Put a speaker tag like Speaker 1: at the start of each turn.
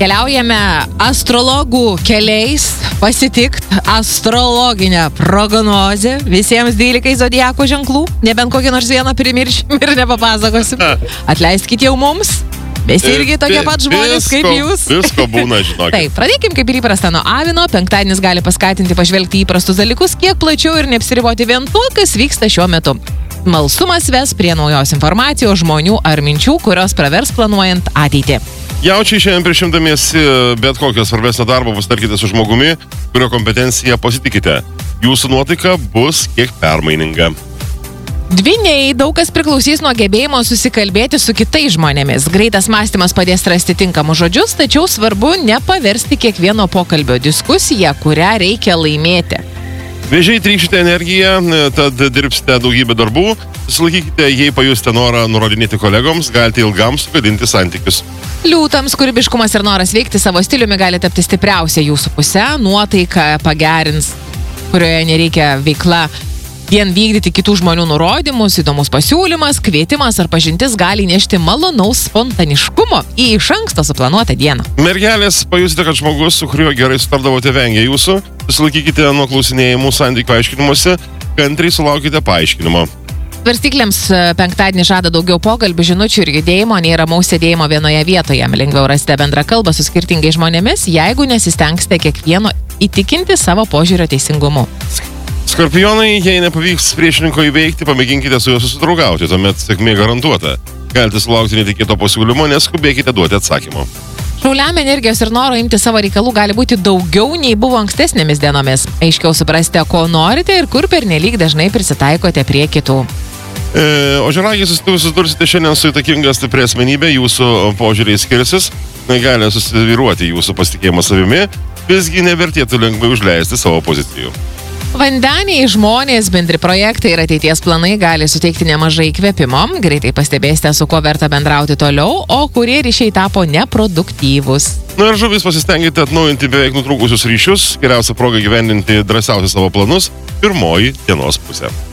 Speaker 1: Keliaujame astrologų keliais pasitikti astrologinę prognozę visiems 12 zodiako ženklų. Nebent kokį nors vieną primiršim ir nepapasakosim. Atleiskit jau mums. Mes irgi tokie pat žmonės kaip jūs.
Speaker 2: Visko būna, žinokit.
Speaker 1: Taip, pradėkim kaip ir įprasta nuo avino. Penktadienis gali paskatinti pažvelgti įprastus dalykus kiek plačiau ir neapsiriboti vien tuo, kas vyksta šiuo metu. Smalsumas ves prie naujos informacijos, žmonių ar minčių, kurios pravers planuojant ateitį.
Speaker 2: Jaučiai šiandien priešimdamiesi bet kokio svarbesnio darbo pasitarkite su žmogumi, kurio kompetenciją pasitikite. Jūsų nuotaika bus kiek permaininga.
Speaker 1: Dvyniai, daug kas priklausys nuo gebėjimo susikalbėti su kitais žmonėmis. Greitas mąstymas padės rasti tinkamus žodžius, tačiau svarbu nepaversti kiekvieno pokalbio diskusiją, kurią reikia laimėti.
Speaker 2: Vėžiai, trykšite energiją, tad dirbsite daugybę darbų. Susilaikykite, jei pajusite norą nurodinėti kolegoms, galite ilgam sugadinti santykius.
Speaker 1: Liūtams kūrybiškumas ir noras veikti savo stiliumi gali tapti stipriausia jūsų pusė. Nuotaika pagerins, kurioje nereikia veikla vien vykdyti kitų žmonių nurodymus, įdomus pasiūlymas, kvietimas ar pažintis gali nešti malonaus spontaniškumo į iš anksto suplanuotą dieną.
Speaker 2: Mergelės, pajusite, kad žmogus, su kuriuo gerai sutardavote, vengia jūsų. Susilaikykite nuo klausinėjimų santykių aiškinimuose, kantriai sulaukite paaiškinimo.
Speaker 1: Svarstyklėms penktadienį žada daugiau pokalbių, žinučių ir judėjimo, nei ramaus sėdėjimo vienoje vietoje. Lengviau rasite bendrą kalbą su skirtingais žmonėmis, jeigu nesistengsite kiekvieno įtikinti savo požiūrio teisingumu.
Speaker 2: Skorpionai, jei nepavyks priešininko įveikti, pamėginkite su juo susidraugauti, tuomet sėkmė garantuota. Galite sulaukti netikėto pasiūlymo, neskubėkite duoti atsakymo.
Speaker 1: Šauliam energijos ir noro imti savo reikalų gali būti daugiau nei buvo ankstesnėmis dienomis. Aiškiau suprasite, ko norite ir kur pernelyg dažnai prisitaikote prie kitų.
Speaker 2: Ožiaragiai, susidursite šiandien su įtakinga stipri asmenybė, jūsų požiūriai skirsis, gali susivyruoti jūsų pasitikėjimą savimi, visgi nevertėtų lengvai užleisti savo pozicijų.
Speaker 1: Vandeniai, žmonės, bendri projektai ir ateities planai gali suteikti nemažai įkvėpimo. Greitai pastebėsite, su kuo verta bendrauti toliau, o kurie ryšiai tapo neproduktyvūs.
Speaker 2: Na ir žuvis, pasistengite atnaujinti beveik nutrūkusius ryšius. Geriausia proga gyvendinti drąsiausius savo planus – pirmoji dienos pusė.